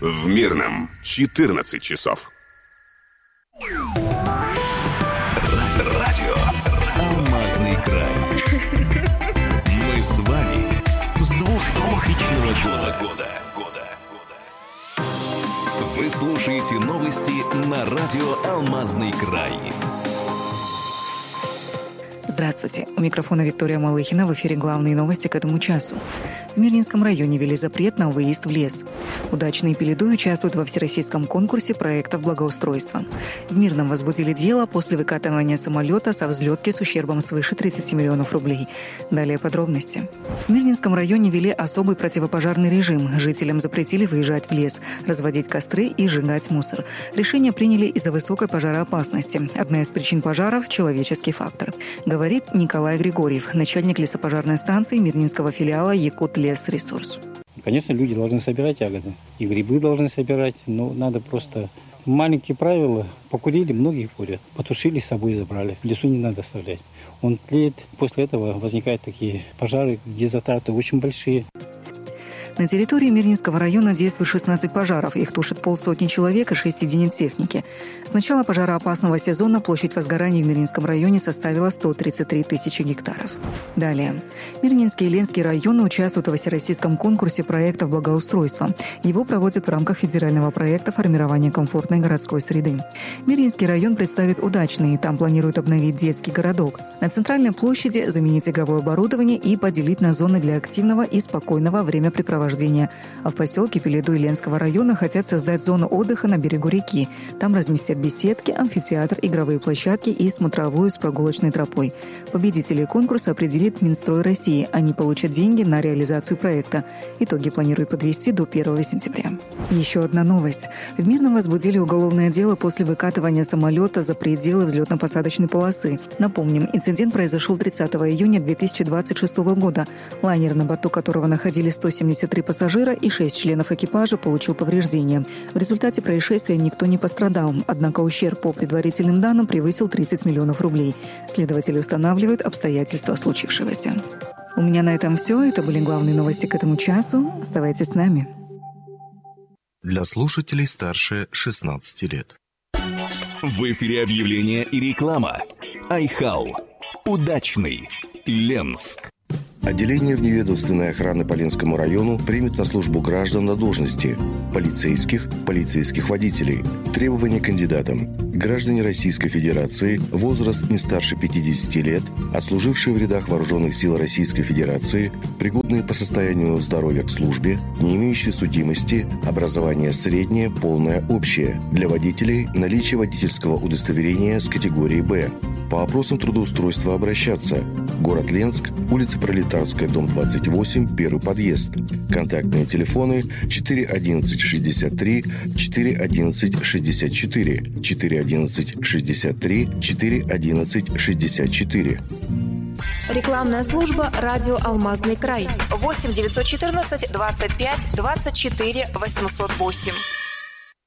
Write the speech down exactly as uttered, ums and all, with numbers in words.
В Мирном четырнадцать часов. Радио, радио Алмазный край. Мы с вами с двухтысячного года. Вы слушаете новости на радио Алмазный край. Здравствуйте. У микрофона Виктория Малыхина. В эфире главные новости к этому часу. В Мирнинском районе ввели запрет на выезд в лес. Удачные Пеледуи участвуют во всероссийском конкурсе проектов благоустройства. В Мирном возбудили дело после выкатывания самолета со взлетки с ущербом свыше тридцати миллионов рублей. Далее подробности. В Мирнинском районе ввели особый противопожарный режим. Жителям запретили выезжать в лес, разводить костры и сжигать мусор. Решение приняли из-за высокой пожароопасности. Одна из причин пожаров – человеческий фактор. Говорит Николай Григорьев, начальник лесопожарной станции Мирнинского филиала Якутлесресурс. Конечно, люди должны собирать ягоды, и грибы должны собирать, но надо просто... Маленькие правила. Покурили, многие курят. Потушили, с собой забрали. В лесу не надо оставлять. Он тлеет. После этого возникают такие пожары, где затраты очень большие. На территории Мирнинского района действует шестнадцать пожаров. Их тушит полсотни человек и шесть единиц техники. С начала пожароопасного сезона площадь возгораний в Мирнинском районе составила сто тридцать три тысячи гектаров. Далее. Мирнинский и Ленский районы участвуют во всероссийском конкурсе проектов благоустройства. Его проводят в рамках федерального проекта формирования комфортной городской среды. Мирнинский район представит удачный. Там планируют обновить детский городок. На центральной площади заменить игровое оборудование и поделить на зоны для активного и спокойного времяпрепровождения. А в поселке Пеледуи Ленского района хотят создать зону отдыха на берегу реки. Там разместят беседки, амфитеатр, игровые площадки и смотровую с прогулочной тропой. Победителей конкурса определит Минстрой России. Они получат деньги на реализацию проекта. Итоги планируют подвести до первого сентября. Еще одна новость. В Мирном возбудили уголовное дело после выкатывания самолета за пределы взлетно-посадочной полосы. Напомним, инцидент произошел тридцатого июня две тысячи двадцать шестого года. Лайнер, на борту которого находились сто семьдесят три пассажира и шесть членов экипажа, получил повреждения. В результате происшествия никто не пострадал, однако ущерб по предварительным данным превысил тридцать миллионов рублей. Следователи устанавливают обстоятельства случившегося. У меня на этом все. Это были главные новости к этому часу. Оставайтесь с нами. Для слушателей старше шестнадцати лет. В эфире объявление и реклама. Айхау. Удачный. Ленск. Отделение вневедомственной охраны по Ленскому району примет на службу граждан на должности полицейских, полицейских водителей. Требования к кандидатам. Граждане Российской Федерации, возраст не старше пятидесяти лет, отслужившие в рядах Вооруженных сил Российской Федерации, пригодные по состоянию здоровья к службе, не имеющие судимости, образование среднее, полное, общее. Для водителей наличие водительского удостоверения с категории «Б». По вопросам трудоустройства обращаться. Город Ленск, улица Пролетарская, дом двадцать восемь, первый подъезд. Контактные телефоны четыре одиннадцать шестьдесят три, четыре одиннадцать шестьдесят четыре, четыре одиннадцать шестьдесят три, четыре одиннадцать шестьдесят четыре. Рекламная служба «Радио Алмазный край». восемь девятьсот четырнадцать двадцать пять двадцать четыре восемьсот восемь.